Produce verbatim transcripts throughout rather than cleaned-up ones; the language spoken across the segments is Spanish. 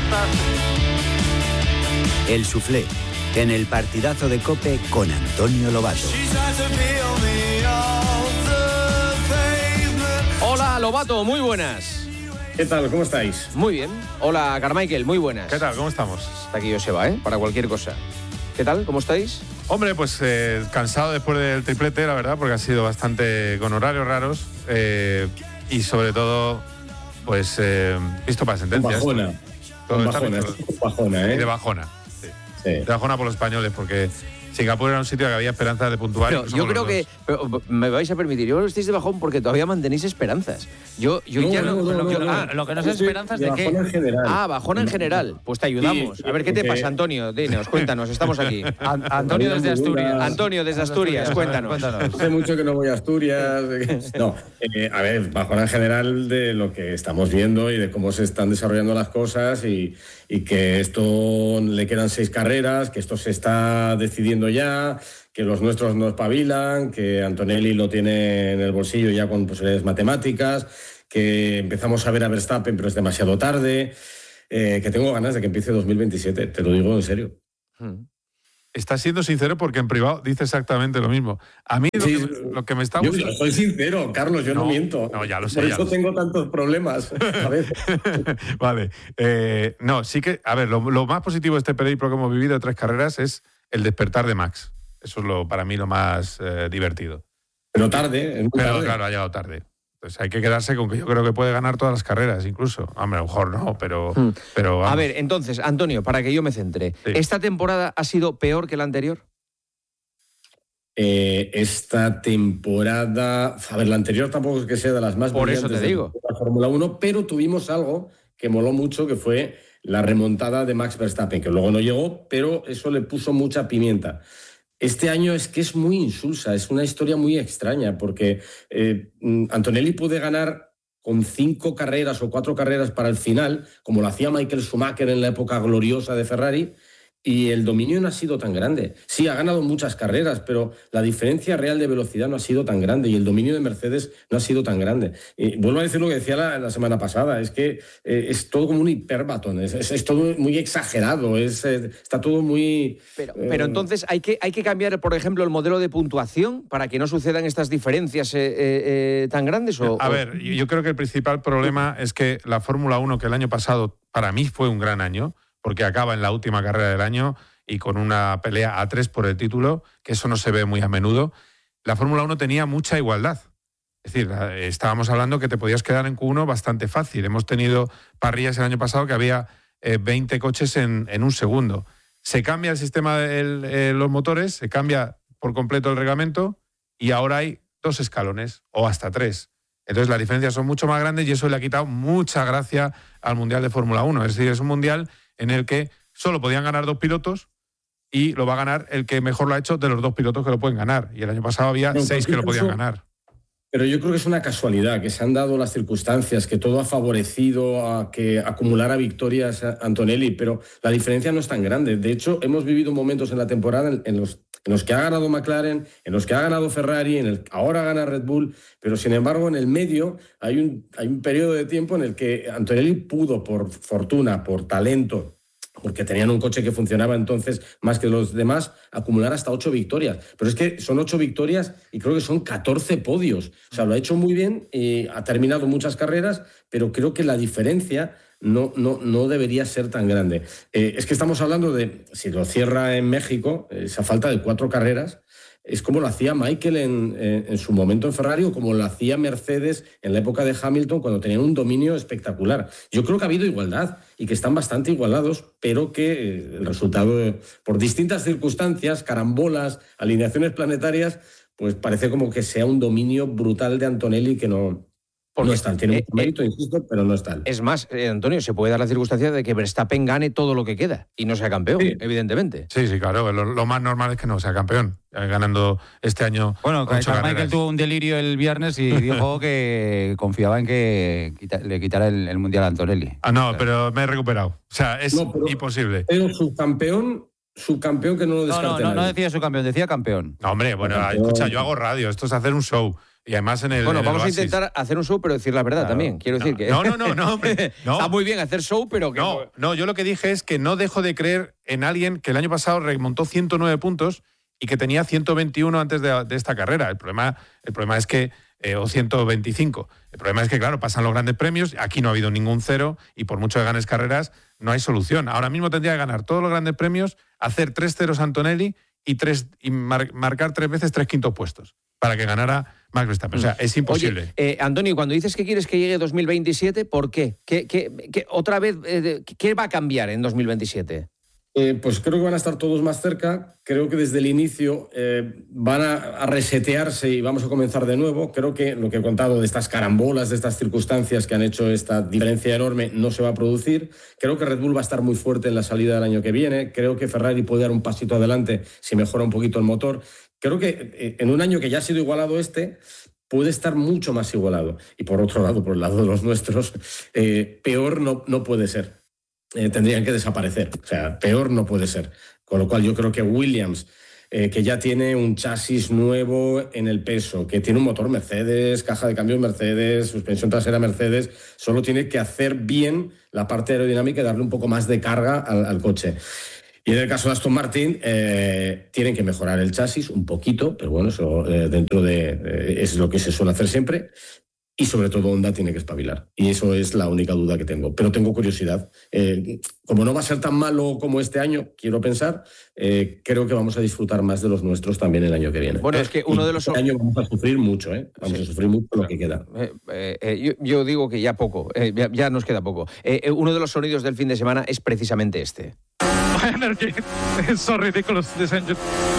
El Soufflé, en el partidazo de COPE con Antonio Lobato. Hola, Lobato, muy buenas. ¿Qué tal? ¿Cómo estáis? Muy bien. Hola, Carmichael, muy buenas. ¿Qué tal? ¿Cómo estamos? Está aquí Joseba, ¿eh? Para cualquier cosa. ¿Qué tal? ¿Cómo estáis? Hombre, pues eh, cansado después del triplete, la verdad, porque ha sido bastante con horarios raros eh, y sobre todo, pues, eh, visto para sentencias. Bajona. Todo Bajona, bajona, ¿eh? De bajona. Sí. Sí. De bajona por los españoles, porque Singapur era un sitio que había esperanzas de puntuar. Pero yo creo que pero, me vais a permitir, yo estáis de bajón porque todavía mantenéis esperanzas. Yo, yo no, ya no, no, no, no, yo, no, ah, no. lo que no sé esperanzas de, de qué. bajón en general. Ah, bajón en general. Pues te ayudamos. Sí, a ver qué te porque... pasa, Antonio. Dinos, cuéntanos, estamos aquí. An- Antonio desde Asturias. Antonio desde Asturias, cuéntanos. cuéntanos. Hace mucho que no voy a Asturias. No, eh, a ver, bajón en general de lo que estamos viendo y de cómo se están desarrollando las cosas y, y que esto le quedan seis carreras, que esto se está decidiendo ya, que los nuestros no espabilan, que Antonelli lo tiene en el bolsillo ya con posibilidades matemáticas, que empezamos a ver a Verstappen pero es demasiado tarde, eh, que tengo ganas de que empiece dos mil veintisiete, te lo digo en serio. Hmm. Estás siendo sincero porque en privado dice exactamente lo mismo. A mí lo, Sí, que, lo que me está yo, gustando... yo soy sincero, Carlos, yo no, no miento. No, ya lo sé. Por ya eso lo sé. tengo tantos problemas. A ver. Vale. Eh, no, sí que... A ver, lo, lo más positivo de este periplo que hemos vivido de tres carreras es el despertar de Max. Eso es lo para mí lo más eh, divertido. Pero tarde, es muy Pero tarde. claro, ha llegado tarde. Entonces hay que quedarse con que yo creo que puede ganar todas las carreras, incluso. Hombre, a lo mejor no, pero... Hmm. pero a ver, entonces, Antonio, para que yo me centre. Sí. ¿Esta temporada ha sido peor que la anterior? Eh, esta temporada... A ver, la anterior tampoco es que sea de las más Por eso brillantes te digo. de la Fórmula uno, pero tuvimos algo que moló mucho, que fue la remontada de Max Verstappen, que luego no llegó, pero eso le puso mucha pimienta. Este año es que es muy insulsa, es una historia muy extraña, porque eh, Antonelli puede ganar con cinco carreras o cuatro carreras para el final, como lo hacía Michael Schumacher en la época gloriosa de Ferrari, y el dominio no ha sido tan grande. Sí, ha ganado muchas carreras, pero la diferencia real de velocidad no ha sido tan grande y el dominio de Mercedes no ha sido tan grande. Y vuelvo a decir lo que decía la, la semana pasada, es que eh, es todo como un hiperbatón, es, es, es todo muy exagerado, es, eh, está todo muy... Pero, eh... pero entonces hay que, hay que cambiar, por ejemplo, el modelo de puntuación para que no sucedan estas diferencias eh, eh, tan grandes. ¿O, a o... ver, yo creo que el principal problema es que la Fórmula uno, que el año pasado para mí fue un gran año, porque acaba en la última carrera del año y con una pelea a tres por el título, que eso no se ve muy a menudo. La Fórmula uno tenía mucha igualdad. Es decir, estábamos hablando que te podías quedar en Q uno bastante fácil. Hemos tenido parrillas el año pasado que había eh, veinte coches en, en un segundo. Se cambia el sistema de eh, los motores, se cambia por completo el reglamento y ahora hay dos escalones o hasta tres. Entonces las diferencias son mucho más grandes y eso le ha quitado mucha gracia al Mundial de Fórmula uno. Es decir, es un Mundial en el que solo podían ganar dos pilotos y lo va a ganar el que mejor lo ha hecho de los dos pilotos que lo pueden ganar. Y el año pasado había no, seis que lo podían ganar. Pero yo creo que es una casualidad, que se han dado las circunstancias, que todo ha favorecido a que acumulara victorias a Antonelli, pero la diferencia no es tan grande. De hecho, hemos vivido momentos en la temporada en los, en los que ha ganado McLaren, en los que ha ganado Ferrari, en el ahora gana Red Bull, pero sin embargo en el medio hay un, hay un periodo de tiempo en el que Antonelli pudo, por fortuna, por talento, porque tenían un coche que funcionaba entonces más que los demás, acumular hasta ocho victorias. Pero es que son ocho victorias y creo que son catorce podios. O sea, lo ha hecho muy bien, y ha terminado muchas carreras, pero creo que la diferencia no, no, no debería ser tan grande. Eh, es que estamos hablando de, si lo cierra en México, esa falta de cuatro carreras, es como lo hacía Michael en, en, en su momento en Ferrari o como lo hacía Mercedes en la época de Hamilton cuando tenían un dominio espectacular. Yo creo que ha habido igualdad y que están bastante igualados, pero que eh, el resultado, eh, por distintas circunstancias, carambolas, alineaciones planetarias, pues parece como que sea un dominio brutal de Antonelli que no... Porque no es tal, tiene eh, mucho mérito, eh, insisto, pero no es tal. Es más, eh, Antonio, se puede dar la circunstancia de que Verstappen gane todo lo que queda y no sea campeón, sí. evidentemente. Sí, sí, claro. Lo, lo más normal es que no sea campeón, eh, ganando este año. Bueno, Michael tuvo un delirio el viernes y dijo que confiaba en que quita, le quitara el, el Mundial a Antonelli. Ah, no, pero me he recuperado. O sea, es no, pero, imposible. Pero subcampeón... Subcampeón que no lo descarte. No, no, no, no decía subcampeón, decía campeón. No, hombre, bueno, campeón. Escucha, yo hago radio, esto es hacer un show. Y además en el Bueno, en el vamos Oasis. a intentar hacer un show, pero decir la verdad Claro. también. Quiero no, decir que... No, no, no, no, hombre, no. Está muy bien hacer show, pero que... No, no, yo lo que dije es que no dejo de creer en alguien que el año pasado remontó ciento nueve puntos y que tenía ciento veintiuno antes de, de esta carrera. El problema, el problema es que, eh, o ciento veinticinco. El problema es que, claro, pasan los grandes premios, aquí no ha habido ningún cero y por mucho que ganes carreras, no hay solución. Ahora mismo tendría que ganar todos los grandes premios, hacer tres ceros Antonelli y, tres, y mar, marcar tres veces tres quintos puestos para que ganara Max Verstappen. O sea, es imposible. Oye, eh, Antonio, cuando dices que quieres que llegue dos mil veintisiete, ¿por qué? ¿Qué, qué, qué otra vez, eh, qué va a cambiar en dos mil veintisiete? Eh, pues creo que van a estar todos más cerca. Creo que desde el inicio eh, van a, a resetearse y vamos a comenzar de nuevo. Creo que lo que he contado de estas carambolas, de estas circunstancias que han hecho esta diferencia enorme, no se va a producir. Creo que Red Bull va a estar muy fuerte en la salida del año que viene. Creo que Ferrari puede dar un pasito adelante si mejora un poquito el motor. Creo que eh, en un año que ya ha sido igualado este, puede estar mucho más igualado. Y por otro lado, por el lado de los nuestros, eh, peor no, no puede ser. Eh, tendrían que desaparecer. O sea, peor no puede ser. Con lo cual yo creo que Williams, eh, que ya tiene un chasis nuevo en el peso, que tiene un motor Mercedes, caja de cambio Mercedes, suspensión trasera Mercedes, solo tiene que hacer bien la parte aerodinámica y darle un poco más de carga al, al coche. Y en el caso de Aston Martin, eh, tienen que mejorar el chasis un poquito, pero bueno, eso eh, dentro de... Eh, es lo que se suele hacer siempre. Y sobre todo Honda tiene que espabilar. Y eso es la única duda que tengo. Pero tengo curiosidad. Eh, como no va a ser tan malo como este año, quiero pensar, eh, creo que vamos a disfrutar más de los nuestros también el año que viene. Bueno, es que uno y de los... Este año vamos a sufrir mucho, ¿eh? Vamos Sí. a sufrir mucho lo que queda. Eh, eh, eh, yo, yo digo que ya poco, eh, ya, ya nos queda poco. Eh, eh, uno de los sonidos del fin de semana es precisamente este. Energy is so ridiculous, this engine.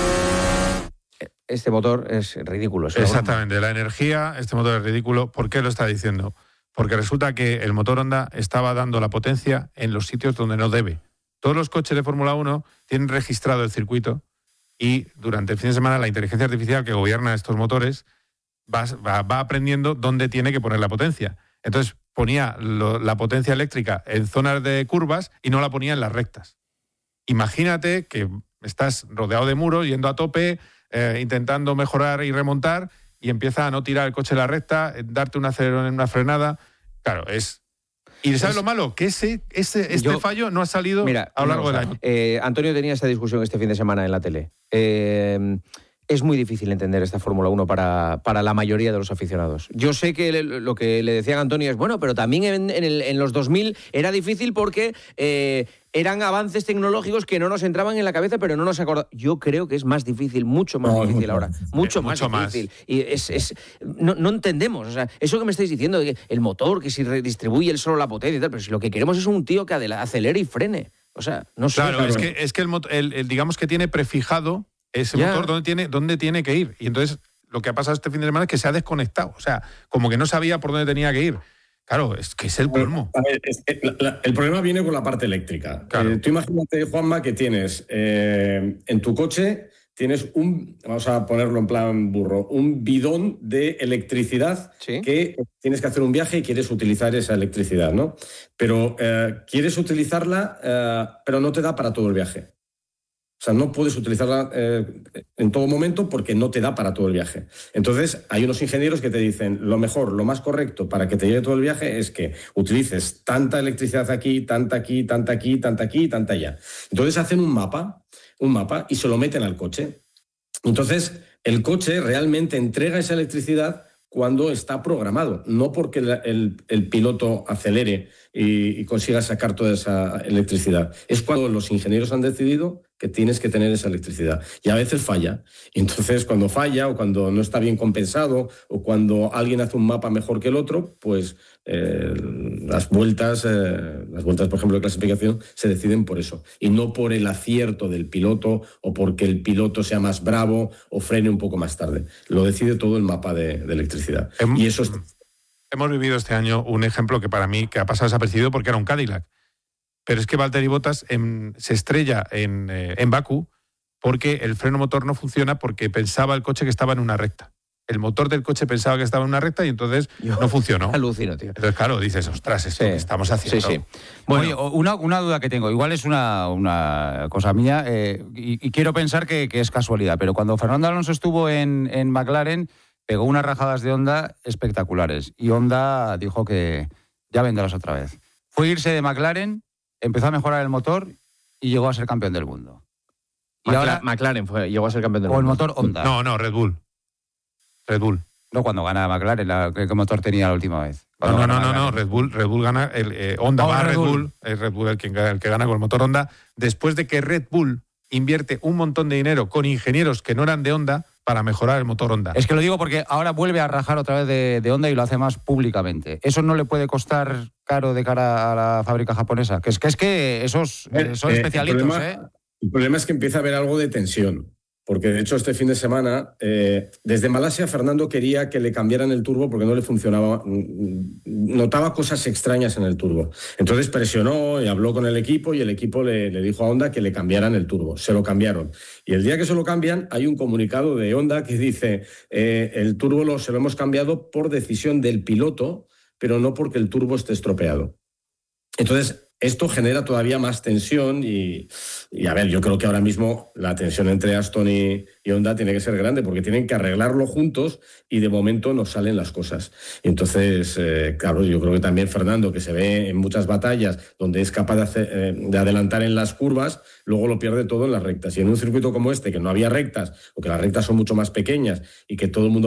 Este motor es ridículo. Es una broma. Exactamente, la energía, este motor es ridículo. ¿Por qué lo está diciendo? Porque resulta que el motor Honda estaba dando la potencia en los sitios donde no debe. Todos los coches de Fórmula uno tienen registrado el circuito y durante el fin de semana la inteligencia artificial que gobierna estos motores va, va, va aprendiendo dónde tiene que poner la potencia. Entonces ponía lo, la potencia eléctrica en zonas de curvas y no la ponía en las rectas. Imagínate que estás rodeado de muros, yendo a tope, eh, intentando mejorar y remontar, y empieza a no tirar el coche en la recta, darte un acelerón en una frenada. Claro, es... ¿Y sabes lo malo? Que ese, ese, este Yo- fallo no ha salido Mira, a lo una largo del cosa. año. Eh, Antonio tenía esta discusión este fin de semana en la tele. Eh, es muy difícil entender esta Fórmula uno para, para la mayoría de los aficionados. Yo sé que le- lo que le decían a Antonio es, bueno, pero también en, en, el- en los dos mil era difícil porque eh, eran avances tecnológicos que no nos entraban en la cabeza, pero no nos acordábamos. Yo creo que es más difícil, mucho más No, es difícil mucho ahora. más difícil. Mucho Eh, más mucho más. difícil. Y es, es, no, no entendemos. O sea, eso que me estáis diciendo, de que el motor, que si redistribuye él solo la potencia y tal, pero si lo que queremos es un tío que adela- acelere y frene. O sea, no sé. Claro, es que, es que el, mot- el- el- digamos que tiene prefijado ese Ya. motor donde tiene, dónde tiene que ir. Y entonces lo que ha pasado este fin de semana es que se ha desconectado. O sea, como que no sabía por dónde tenía que ir. Claro, es que es el colmo. A ver, es que la- la- el problema viene con la parte eléctrica. Claro. Eh, tú imagínate, Juanma, que tienes eh, en tu coche, tienes un, vamos a ponerlo en plan burro, un bidón de electricidad Sí. que tienes que hacer un viaje y quieres utilizar esa electricidad, ¿no? Pero eh, quieres utilizarla, eh, pero no te da para todo el viaje. O sea, no puedes utilizarla eh, en todo momento porque no te da para todo el viaje. Entonces, hay unos ingenieros que te dicen, lo mejor, lo más correcto para que te lleve todo el viaje es que utilices tanta electricidad aquí, tanta aquí, tanta aquí, tanta aquí, tanta allá. Entonces hacen un mapa, un mapa y se lo meten al coche. Entonces, el coche realmente entrega esa electricidad cuando está programado, no porque el, el, el piloto acelere y, y consiga sacar toda esa electricidad. Es cuando los ingenieros han decidido que tienes que tener esa electricidad. Y a veces falla. Y entonces, cuando falla o cuando no está bien compensado o cuando alguien hace un mapa mejor que el otro, pues eh, las vueltas, eh, las vueltas, por ejemplo, de clasificación se deciden por eso. Y no por el acierto del piloto o porque el piloto sea más bravo o frene un poco más tarde. Lo decide todo el mapa de, de electricidad. Em- Y eso es... Hemos vivido este año un ejemplo que para mí que ha pasado desapercibido porque era un Cadillac. Pero es que Valtteri Bottas en- se estrella en, eh, en Bakú porque el freno motor no funciona porque pensaba el coche que estaba en una recta. El motor del coche pensaba que estaba en una recta y entonces Yo no funcionó. Alucino, tío. Entonces, claro, dices, ostras, esto Sí. que estamos haciendo. Sí, sí. Bueno, Oye, una, una duda que tengo, igual es una, una cosa mía, eh, y, y quiero pensar que, que es casualidad, pero cuando Fernando Alonso estuvo en, en McLaren, pegó unas rajadas de Honda espectaculares. Y Honda dijo que ya vendrás otra vez. Fue irse de McLaren, empezó a mejorar el motor y llegó a ser campeón del mundo. Y Macla- ahora, McLaren fue, llegó a ser campeón del o el mundo. motor Honda. No, no, Red Bull. Red Bull. No, cuando gana McLaren, la, ¿qué motor tenía la última vez? No, Cuando no, gana no, no, no, McLaren. Red Bull, Red Bull gana, el, eh, Honda Oh, va a Red Red Bull. Bull. es Red Bull el que, el que gana con el motor Honda, después de que Red Bull invierte un montón de dinero con ingenieros que no eran de Honda para mejorar el motor Honda. Es que lo digo porque ahora vuelve a rajar otra vez de, de Honda y lo hace más públicamente. ¿Eso no le puede costar caro de cara a la fábrica japonesa? Que es que, es que esos eh, son Eh, especialitos, el problema, ¿eh? El problema es que empieza a haber algo de tensión. Porque de hecho este fin de semana, eh, desde Malasia, Fernando quería que le cambiaran el turbo porque no le funcionaba, notaba cosas extrañas en el turbo. Entonces presionó y habló con el equipo y el equipo le, le dijo a Honda que le cambiaran el turbo. Se lo cambiaron. Y el día que se lo cambian, hay un comunicado de Honda que dice eh, el turbo lo, se lo hemos cambiado por decisión del piloto, pero no porque el turbo esté estropeado. Entonces, esto genera todavía más tensión y, y, a ver, yo creo que ahora mismo la tensión entre Aston y, y Honda tiene que ser grande porque tienen que arreglarlo juntos y de momento no salen las cosas. Y entonces, eh, claro, yo creo que también Fernando, que se ve en muchas batallas donde es capaz de, hacer, eh, de adelantar en las curvas, luego lo pierde todo en las rectas. Y en un circuito como este, que no había rectas o que las rectas son mucho más pequeñas y que todo el mundo